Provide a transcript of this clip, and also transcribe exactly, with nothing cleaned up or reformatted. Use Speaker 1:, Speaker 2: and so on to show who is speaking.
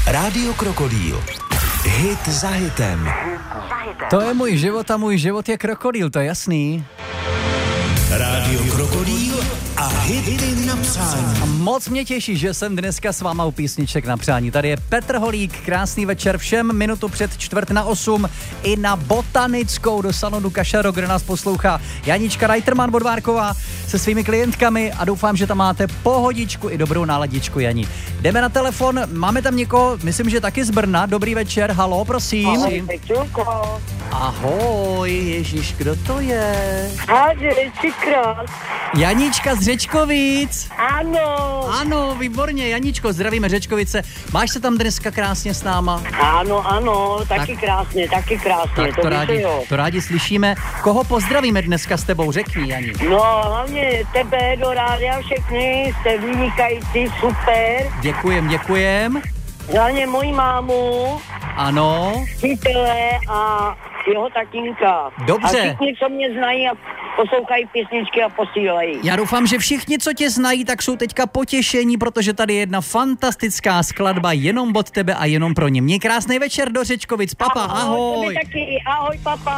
Speaker 1: Rádio Krokodýl. Hit za hitem.
Speaker 2: To je můj život a můj život je krokodýl, to je jasný.
Speaker 1: Rádio Krokodýl a hity na přání.
Speaker 2: A moc mě těší, že jsem dneska s váma u písniček na přání. Tady je Petr Holík, krásný večer všem, minutu před čtvrt na osm i na Botanickou do salonu Kašaro, kde nás poslouchá Janička Reiterman Bodvárková se svými klientkami a doufám, že tam máte pohodičku i dobrou náladičku, Jani. Jdeme na telefon, máme tam někoho, myslím, že taky z Brna. Dobrý večer, halo, prosím.
Speaker 3: Ahoj, Pečulko.
Speaker 2: Ahoj, ježíš, kdo to je?
Speaker 3: Ahoj, třikrát.
Speaker 2: Janička z Řečkovic.
Speaker 3: Ano.
Speaker 2: Ano, výborně, Janičko, zdravíme Řečkovice. Máš se tam dneska krásně s náma?
Speaker 3: Ano, ano, taky
Speaker 2: Tak-
Speaker 3: krásně, taky krásně.
Speaker 2: Tak to
Speaker 3: víte,
Speaker 2: rádi,
Speaker 3: jo.
Speaker 2: to rádi slyšíme. Koho pozdravíme dneska s tebou, řekni, Jani.
Speaker 3: No, hlavně tebe do rádia všechny, jste vynikající, super.
Speaker 2: Děkujem, děkujem.
Speaker 3: Hlavně moji mámu,
Speaker 2: Ano,
Speaker 3: přítele a jeho tatínka.
Speaker 2: Dobře.
Speaker 3: A všichni, co mě znají a poslouchají písničky a posílají.
Speaker 2: já doufám, že všichni, co tě znají, tak jsou teďka potěšení, protože tady je jedna fantastická skladba jenom od tebe a jenom pro ně. Měj krásný večer do Řečkovic, papa, ahoj.
Speaker 3: Tobě taky, ahoj, papa.